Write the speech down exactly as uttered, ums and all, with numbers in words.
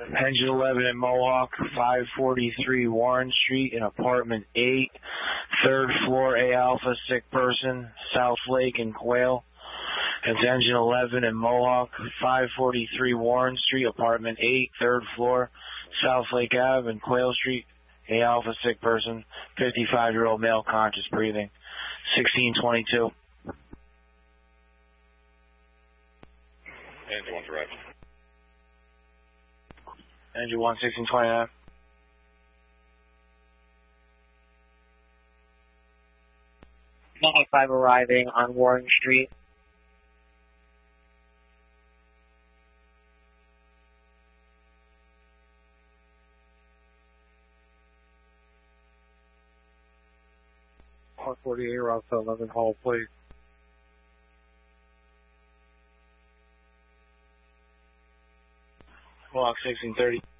Engine eleven in Mohawk, five forty-three Warren Street in apartment eight, third floor, A Alpha, sick person, South Lake and Quail. It's engine eleven in Mohawk, five forty-three Warren Street, apartment eight, third floor, South Lake Ave and Quail Street, A Alpha, sick person, fifty-five-year-old male, conscious breathing, sixteen twenty-two. Engine one direct. Engine one, sixteen twenty-nine. ninety-five arriving on Warren Street. one forty-eight, Route eleven, Hall, please. Mohawk sixteen thirty.